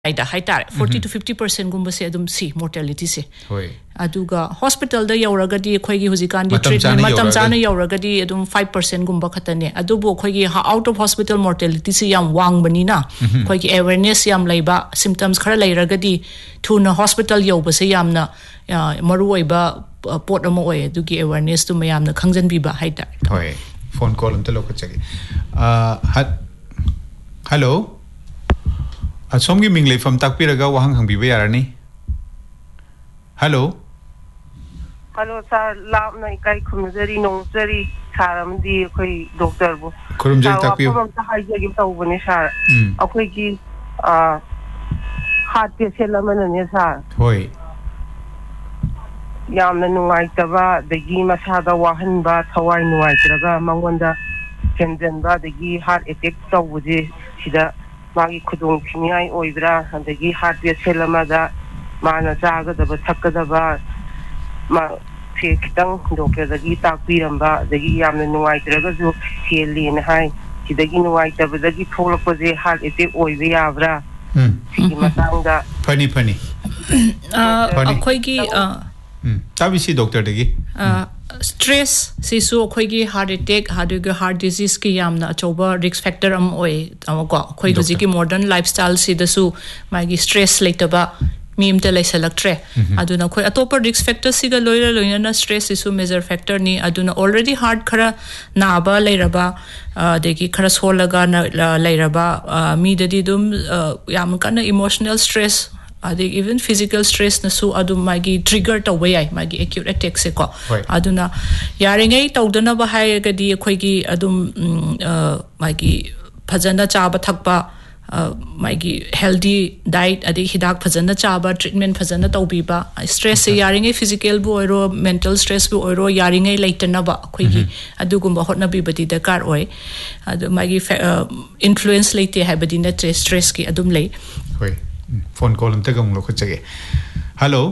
haitare 40 to 50% gumba se adum si mortality se hoi aduga hospital da yauragadi khoigi hujikan di treatment matam chana yauragadi adum 5% gumba khatane adubu khoigi out of hospital mortality se yam wang bani na khoigi awareness yam leiba symptoms khara leiragadi thuna hospital yoba se yamna maru oiba pot amo oy adugi awareness tu mayamna khangjan biba haitare hoi phone call amta lokachagi hello Asomgi minglay from takpiraga wahang hang biba yarani. Hello. Hello sir, lab na ikai khumjari nongjari saramdi khoi doctor bu. Khurumjari takpiyo. Apam ta haijagi tawbani sir. Akhoi ki heart patient lamana ne sir. Hoi. Yamna nungaitaba dagi masada wahanba thawai nuaitiraga mangonda kendenba dagi heart attack tawuje sida magi khudong phiniai oibra andagi heart patient lamada mana jagadaba thakadaba ma se kitang doctor dagi takpiramba dagi yamna nuaitraga ju helin hai sidagi nuaitaba dagi tholakpaje heart attack oibe yabra sigi matangda funny akhoi ki tabisi doctor dagi stress sisu khoigi heart attack heart disease ki yamna achoba risk factor am oi amako khoi ji ki modern lifestyle si dasu magi stress leitaba mim te laisalaktre aduna khoi atopa risk factor siga loina na stress isu major factor ni aduna already heart khara naba leiraba degi khara solaga na leiraba mi dadi dum yam kana emotional stress even physical stress na su adu magi trigger to way magi acute attack se ko aduna yaringai tawdana ba hai gadi khoi gi adum magi phajana chaba thakpa magi healthy diet adi hidak phajana chaba treatment phajana tawbiba stress se yaringai physical bu oiro mental stress bu oiro yaringai laitana ba khoi gi adugumba hotna bi badi dakar oi adu magi influence leite hai badi na stress ki adum lei hoi phone call am tagang lo khachage hello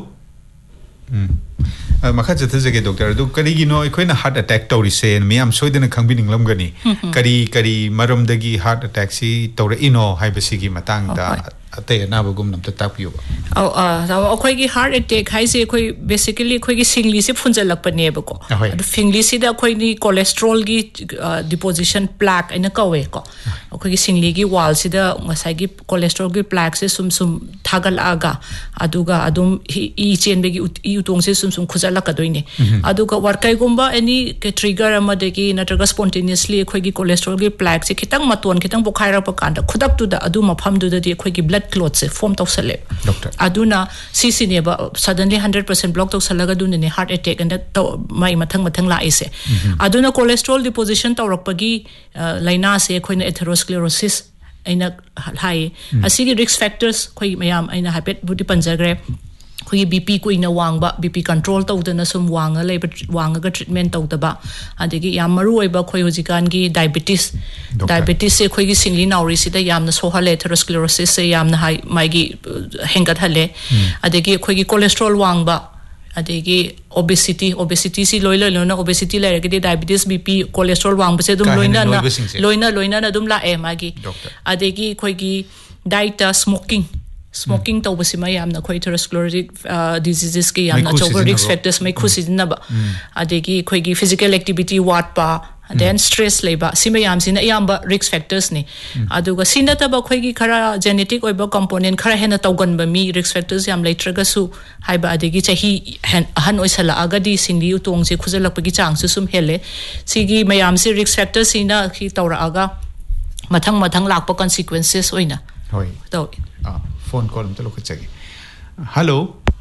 makha jathe doctor du kari gi no ikhoina heart attack tawri se miyam soidena khangbi ninglam gani kari maram dagi heart attack si tawra ino haibasi gi matang da ate na bagum nam ta tapiyo akhoi gi heart attack hai se khoi basically khoi gi singli se phunjalak pa ne ba ko adu fingli si da khoi ni cholesterol gi deposition plaque ina kawe ko akhoi gi singli gi wall si da ngasai gi cholesterol gi plaque se sum thagal aga aduga adum e chain be gi utong se sum khujala ka doine aduga warkai gumba any trigger amadegi natraga spontaneously khoi gi cholesterol gi plaque se khitang maton khitang bokhaira pa kanda khudap tu da adu mafam du da di khoi gi blood clot se form to sale doctor aduna cc ne ba suddenly 100% block to salaga du ne heart attack and to mai mathang la ise aduna cholesterol deposition to rokpagi laina se khoi na atherosclerosis aina hai asigi risk factors khoi mayam aina habit budi panjagre khoi bp ko ina wangba bp control tawdana sum wanga wanga treatment tawdaba adigi yam maru oiba khoi hojikan gi diabetes se khoi gi singli nauri si da yamna sohale atherosclerosis se yamna hai mai gi hengat hale adigi khoi gi cholesterol wangba adigi obesity si loina obesity la rege diabetes bp cholesterol wangba se dum loina na dum la e magi adigi khoi gi diet smoking to basima yamna khoi atherosclerotic diseases ki yamna chover risk factors mai khusidna ba adegi khoi gi physical activity wat pa then stress leba sima yam sina yamba risk factors ni aduga sina ta ba khoi gi khara genetic oiba component khara hena tawgan ba mi risk factors yam leitraga su haiba adegi chahi han oisala agadi singli utong se khujalak pa gi chang su sum hele sigi mayam se risk factors sina khi tawra aga mathang lakpa consequences oina hoi to phone call am talo khachagi hello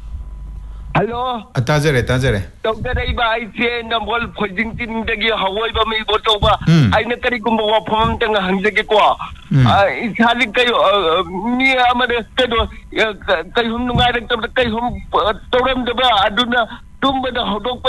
tajare doctor ai ba ai se nambol phojing tin dagi hawai ba mi boto ba ai na kari gumba wa phom tang hangjage ko ai thali kai mi amade kai hum nungai rak kai hum toram da ba aduna tumba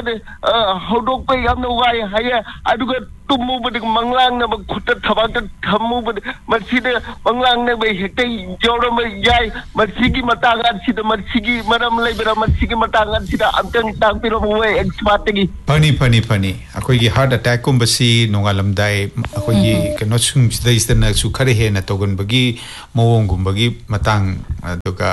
hodok pe yam no wai haya aduga tumu bade manglang na khutta thabak thamu bade masida manglang na be hekte joro me jai masigi matangan sida masigi maram lebera masigi matangan sida amtang tang piro we expert gi pani akoi gi heart attack kum basi nongalam dai akoi gi keno sung sida isna su khare he na togon bagi mawong gum bagi matang aduga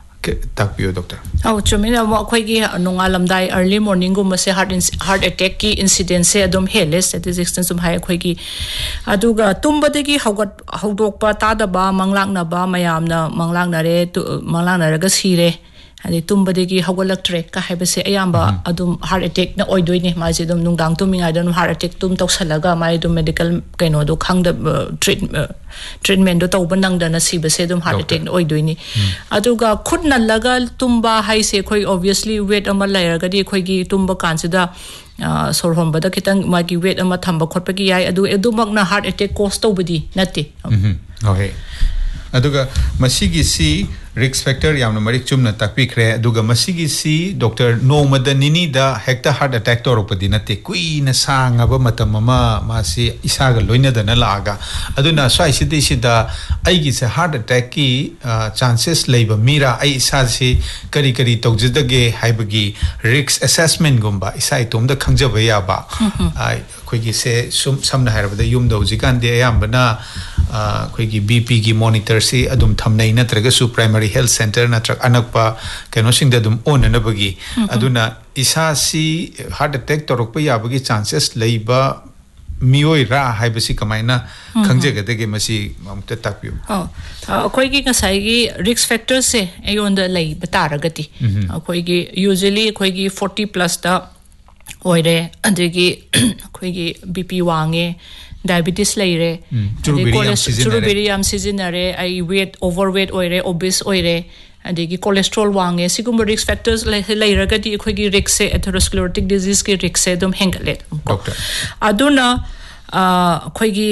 takpio doctor chumina mo khoi gi nongalam dai early morning gum se heart attack ki incident se adum hele statistics sum hai khoi gi aduga tumba de gi hawdok pa ta da ba manglang na ba mayam na manglang na re manglang na ra ga sire adi tumba de gi hawgalak trek ka haiba se ayamba adum heart attack na oi doine ma je dum nungdang tuminga dan heart attack tum toksalaga mai dum medical kaino do khang da treatment do to banang da na siba se dum heart attack oi doine aduga khudna laga tumba hai se khoi obviously weight ama laira ga di khoi gi tumba kan se da sorhom bada kitang ma gi weight ama thamba khotpa gi yai adu mak na heart attack cause to budi nati okay aduga masigi si risk factor yamna marik chumna takpi khre aduga masigi si doctor no madanini da hecta heart attack to ropadi nate kui na sanga ba matamama masi isaga loina da na laga aduna sai sidi sida aigi se heart attack ki chances leiba mira ai isa se kari tawjidage haibagi risk assessment gumba isai tom da khangjaba ya ba ai khoigi se samna hairabada yum do jikan de ayambana khoigi bp gi monitor se adum thamnai natraga su primary health center natrak anakpa keno sing da dum on na bagi aduna isa si heart attack torok pa yabagi chances leiba mioi ra haibasi kamaina khangje ga de masi mamta takpyo khoi gi ngasai gi risk factors se ayon da lei bataragati khoi gi usually khoi gi 40 plus da oire adegi khoi gi bp wange diabetes laire churubiri yam seasonare ai weight overweight oire obese oire adegi cholesterol wange sigum risk factors laira ga di khoi gi risk se atherosclerotic disease ki risk se dum hengale doctor aduna khoi gi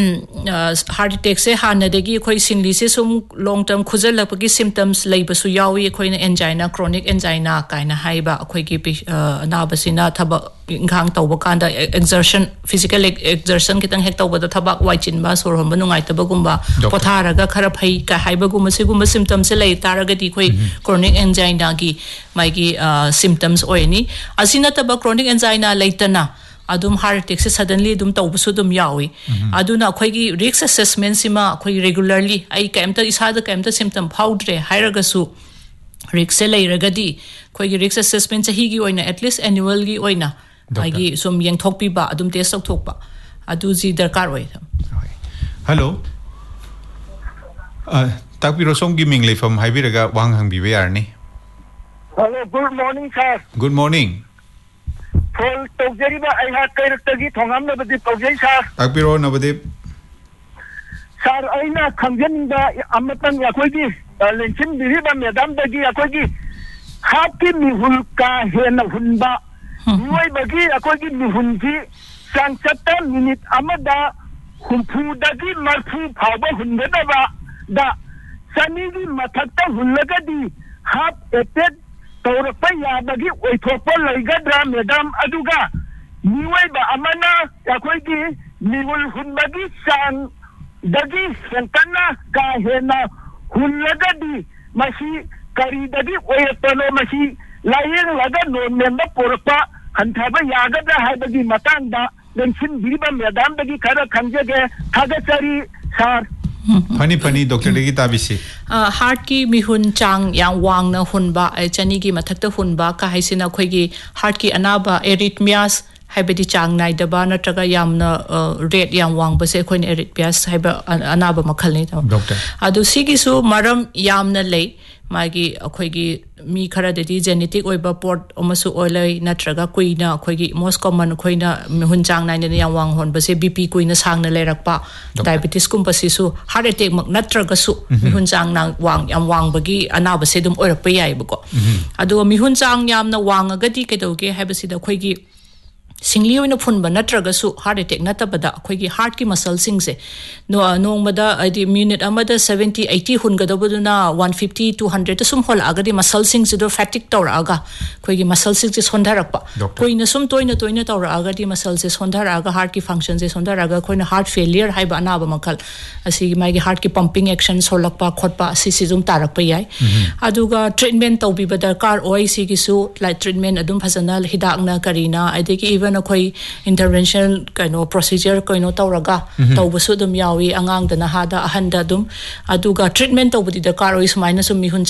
heart attack se hanadegi khoi sinli se sum long term khujal lapagi symptoms leibasu yawi khoi na angina chronic angina kaina haiba khoi gi anabasina thaba inghang tawba kanda exertion physical exertion kitang hek tawba da thaba waichin ba sor hom banungai taba gumba potharaga khara phai ka haiba gum se gum symptoms se lei taraga di khoi chronic angina gi mai gi symptoms oini asina taba chronic angina leitana adum heart attack se suddenly dum tawbusu dum yawi aduna khoi gi risk assessment sima khoi regularly ai kaimta isada kaimta symptom phawdre hairaga su risk se leiraga di khoi gi risk assessment se hi gi oina at least annual gi oina ai gi sum yang thokpi ba adum test thokpa adu ji darkar oi hello takpiro som gi mingle from haibiraga wang hang bi yarni hello good morning sir good morning Paul Togeriba I had Tagi Tongam Nabadi Pogay sir takpiro nabadi sir aina khangjan da amatan yakogi lenchen biriba medam dagi yakogi hati mihul ka hena hunba noi bagi yakogi mihunji sanchata minute amada humpu dagi marfu phaba hundada ba da sanigi mathakta hullagadi hap etet tawrapa yabagi oithopa laigadra madam aduga niwai ba amana yakogi niwul hunbagi sang dagi sentana ka hena hullagadi masi kari dagi oyapano masi layeng laga no memba porpa hanthaba yagadra haibagi matanda densin biriba madam dagi khara khanjege khagachari sar Pani doctor degi tabisi heart ki mihun chang yang wang na hunba chani gi mathakta hunba ka haisina khoi gi heart ki anaba arrhythmias haibadi chang nai daba natraga yamna rate yang wang base khoi ni arrhythmias haiba anaba makhal ni doctor adu sigi su maram yamna lei magi khoi gi mi khara de genetic oiba port omasu oilai natraga kuina khoi gi most common khoina mihun chang nai ne yang wang hon base bp kuina sang na lerakpa diabetes kum base su heart attack mak natraga su mihun chang na wang yam wang bagi anaba se dum oirak pa yai bako adu mihun chang yam na wang agadi kedoge haibasi da khoi gi singli oina phunba natraga su heart attack natabada akhoi heart ki muscle sing se no nongmada adi minute amada 70 80 hungadabuduna 150 200 to sum hol agadi muscle sing se do fatigue tawra aga khoi gi muscle sing se sondharakpa koina sum toina tawra agadi muscle se sondharaga heart ki function se sondharaga khoina heart failure haiba anaba makal asi mai gi heart ki pumping action solakpa khotpa asi si zum tarakpa yai aduga treatment tawbi ba darkar oi si gi su like treatment adum phasana hidak na karina adiki even akhoi intervention kaino procedure kaino tawraga tawbusu dum yawi angang dana hada ahanda dum aduga treatment tawbudi darkar oi sumaina sum mi hun